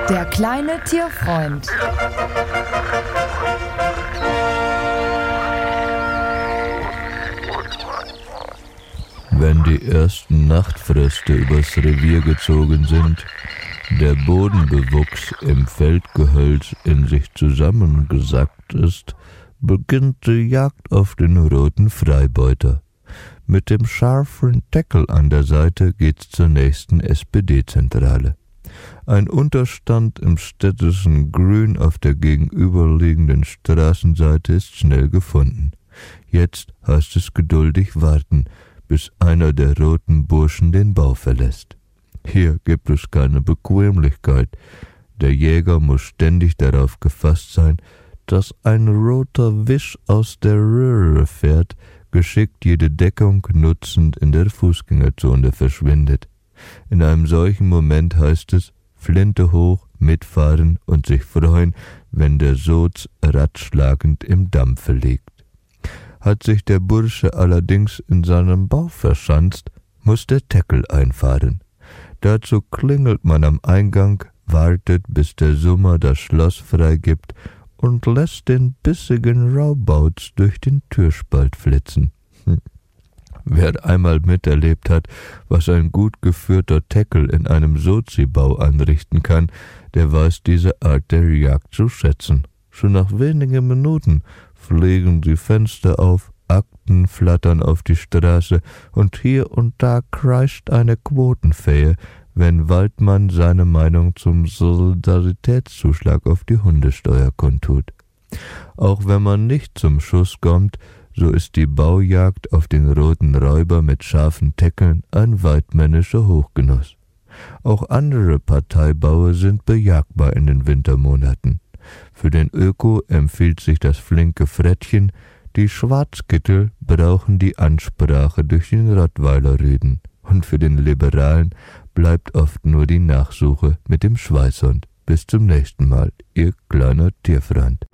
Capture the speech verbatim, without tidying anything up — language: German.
Der kleine Tierfreund. Wenn die ersten Nachtfröste übers Revier gezogen sind, der Bodenbewuchs im Feldgehölz in sich zusammengesackt ist, beginnt die Jagd auf den roten Freibeuter. Mit dem scharfen Deckel an der Seite geht's zur nächsten S P D-Zentrale. Ein Unterstand im städtischen Grün auf der gegenüberliegenden Straßenseite ist schnell gefunden. Jetzt heißt es geduldig warten, bis einer der roten Burschen den Bau verlässt. Hier gibt es keine Bequemlichkeit. Der Jäger muss ständig darauf gefasst sein, dass ein roter Wisch aus der Röhre fährt, geschickt jede Deckung nutzend in der Fußgängerzone verschwindet. In einem solchen Moment heißt es, Flinte hoch, mitfahren und sich freuen, wenn der Soz ratschlagend im Dampfe liegt. Hat sich der Bursche allerdings in seinem Bau verschanzt, muss der Teckel einfahren. Dazu klingelt man am Eingang, wartet, bis der Summer das Schloss freigibt und lässt den bissigen Raubauz durch den Türspalt flitzen. Hm. Wer einmal miterlebt hat, was ein gut geführter Teckel in einem Sozibau anrichten kann, der weiß diese Art der Jagd zu schätzen. Schon nach wenigen Minuten fliegen die Fenster auf, Akten flattern auf die Straße und hier und da kreischt eine Quotenfee, wenn Waldmann seine Meinung zum Solidaritätszuschlag auf die Hundesteuer kundtut. Auch wenn man nicht zum Schuss kommt, so ist die Baujagd auf den roten Räuber mit scharfen Teckeln ein weidmännischer Hochgenuss. Auch andere Parteibaue sind bejagbar in den Wintermonaten. Für den Öko empfiehlt sich das flinke Frettchen, die Schwarzkittel brauchen die Ansprache durch den Rottweiler-Rüden. Und für den Liberalen bleibt oft nur die Nachsuche mit dem Schweißhund. Bis zum nächsten Mal, Ihr kleiner Tierfreund.